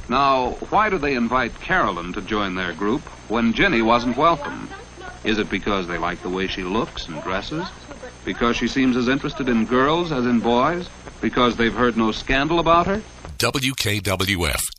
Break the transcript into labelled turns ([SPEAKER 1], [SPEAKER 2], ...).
[SPEAKER 1] Now, why do they invite Carolyn to join their group when Ginny wasn't welcome? Is it because they like the way she looks and dresses? Because she seems as interested in girls as in boys? Because they've heard no scandal about her?
[SPEAKER 2] WKWF